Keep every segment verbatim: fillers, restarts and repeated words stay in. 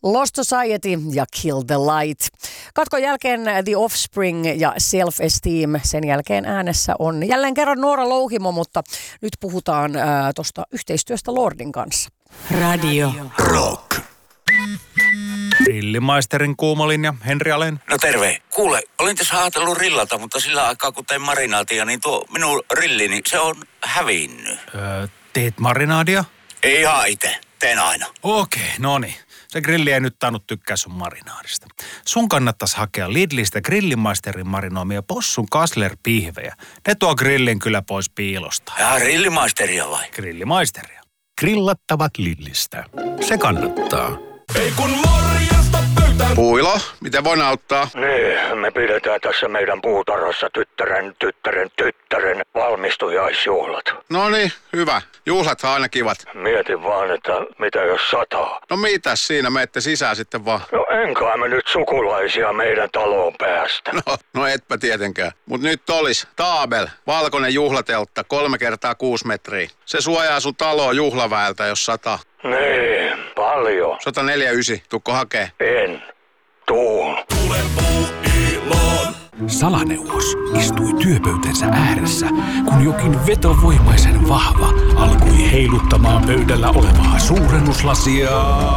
Lost Society ja Kill the Light. Katkon jälkeen The Offspring ja Self Esteem. Sen jälkeen äänessä on jälleen kerran Noora Louhimo, mutta nyt puhutaan tuosta yhteistyöstä Lordin kanssa. Radio Rock. Grillimaisterin kuumolinja, Henri Alén. No terve. Kuule, olin tässä ajatellut rillata, mutta sillä aikaa kun tein marinaatia, niin tuo minun rillini, se on hävinnyt. Öö, teet marinaadia? Ei ihan itse, teen aina. Okei, no niin. Se grilli ei nyt tainnut tykkää sun marinaadista. Sun kannattaisi hakea Lidlistä grillimaisterin marinoimia possun kaslerpihvejä. Ne tuo grillin kyllä pois piilosta. Ja grillimaisteria vai? Grillimaisteria. Grillattavat Lidlistä. Se kannattaa. Ei kun morjesta pöytään. Puilo, miten voin auttaa? Niin, me pidetään tässä meidän puutarhassa tyttären, tyttären, tyttären valmistujaisjuhlat. No niin, hyvä. Juhlat on aina kivat. Mietin vaan, että mitä jos sataa. No mitäs siinä, menette sisään sitten vaan. No enkä me nyt sukulaisia meidän taloon päästä. No, no etpä tietenkään. Mut nyt olis Taabel, valkoinen juhlateltta, kolme kertaa kuusi metriä. Se suojaa sun taloa juhlaväeltä, jos sataa. Niin, paljon. sata neljäkymmentäyhdeksän, tukko hakee? En. Tuun. Tule puuiloon. Salaneuvos istui työpöytänsä ääressä, kun jokin vetovoimaisen vahva alkoi heiluttamaan pöydällä olevaa suurennuslasia.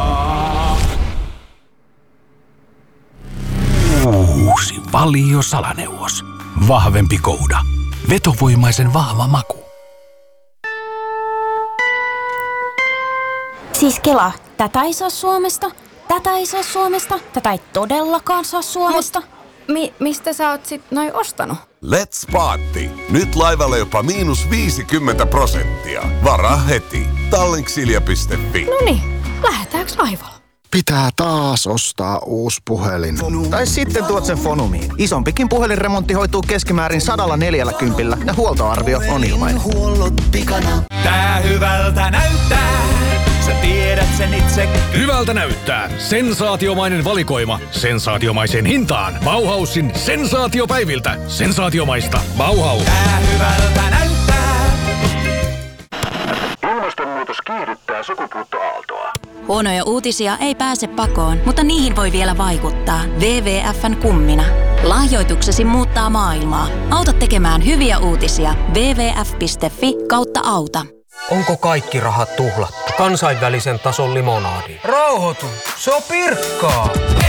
Uusi Valio Salaneuvos. Vahvempi kouda. Vetovoimaisen vahva maku. Siis Kela, tätä ei saa Suomesta, tätä ei saa Suomesta, tätä ei todellakaan saa Suomesta. Mi- mistä sä oot sit noin ostanut? Let's Party. Nyt laivalle jopa miinus viisikymmentä prosenttia. Varaa heti. Tallinksilja piste fi. Noniin, lähetääks laivalle? Pitää taas ostaa uusi puhelin. Tai sitten tuot sen Fonumiin. Isompikin puhelinremontti hoituu keskimäärin sadalla neljälläkympillä ja huoltoarvio on ilmainen. Tää hyvältä näyttää. Sä tiedät sen itse. Hyvältä näyttää. Sensaatiomainen valikoima. Sensaatiomaiseen hintaan. Bauhausin sensaatiopäiviltä. Sensaatiomaista. Bauhaus. Tää hyvältä näyttää. Ilmastonmuutos kiihdyttää sukupuuttoaaltoa. Huonoja uutisia ei pääse pakoon, mutta niihin voi vielä vaikuttaa. W W F:n kummina. Lahjoituksesi muuttaa maailmaa. Auta tekemään hyviä uutisia. double-u double-u double-u piste fi kautta auta. Onko kaikki rahat tuhlattu? Kansainvälisen tason limonaadi. Rauhoitu, se on Pirkkaa.